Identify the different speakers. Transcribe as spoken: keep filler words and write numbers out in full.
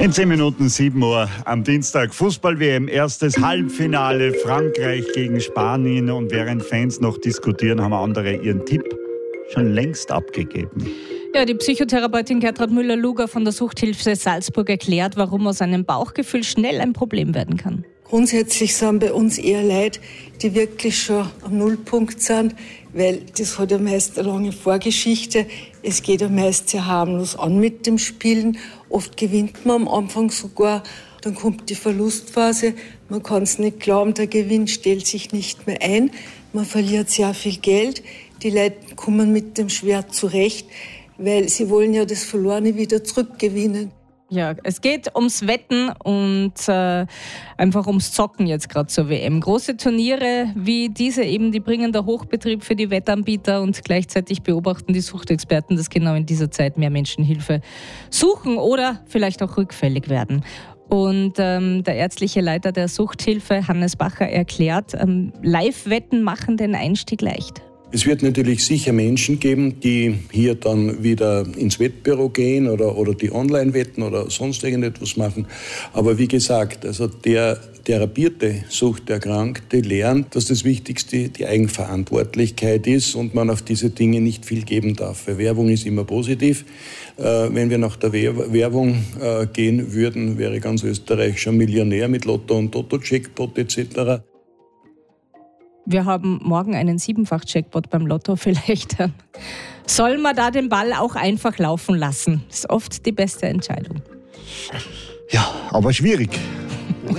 Speaker 1: In zehn Minuten sieben Uhr am Dienstag Fußball-W M, erstes Halbfinale Frankreich gegen Spanien. Und während Fans noch diskutieren, haben andere ihren Tipp schon längst abgegeben.
Speaker 2: Ja, die Psychotherapeutin Gertrud Müller-Luger von der Suchthilfe Salzburg erklärt, warum aus einem Bauchgefühl schnell ein Problem werden kann.
Speaker 3: Grundsätzlich sind bei uns eher Leute, die wirklich schon am Nullpunkt sind, weil das hat ja meist eine lange Vorgeschichte. Es geht ja meist sehr harmlos an mit dem Spielen. Oft gewinnt man am Anfang sogar, dann kommt die Verlustphase. Man kann es nicht glauben, der Gewinn stellt sich nicht mehr ein. Man verliert sehr viel Geld. Die Leute kommen mit dem schwer zurecht, weil sie wollen ja das Verlorene wieder zurückgewinnen.
Speaker 2: Ja, es geht ums Wetten und äh, einfach ums Zocken jetzt gerade zur W M. Große Turniere wie diese eben, die bringen der Hochbetrieb für die Wettanbieter und gleichzeitig beobachten die Suchtexperten, dass genau in dieser Zeit mehr Menschen Hilfe suchen oder vielleicht auch rückfällig werden. Und ähm, der ärztliche Leiter der Suchthilfe, Hannes Bacher, erklärt, ähm, Live-Wetten machen den Einstieg leicht.
Speaker 4: Es wird natürlich sicher Menschen geben, die hier dann wieder ins Wettbüro gehen oder, oder die online wetten oder sonst irgendetwas machen. Aber wie gesagt, also der therapierte Suchterkrankte lernt, dass das Wichtigste die Eigenverantwortlichkeit ist und man auf diese Dinge nicht viel geben darf. Weil Werbung ist immer positiv. Äh, wenn wir nach der Werbung äh, gehen würden, wäre ganz Österreich schon Millionär mit Lotto und Toto-Jackpot et cetera.
Speaker 2: Wir haben morgen einen Siebenfach-Jackpot beim Lotto. Vielleicht äh, soll man da den Ball auch einfach laufen lassen. Das ist oft die beste Entscheidung.
Speaker 1: Ja, aber schwierig.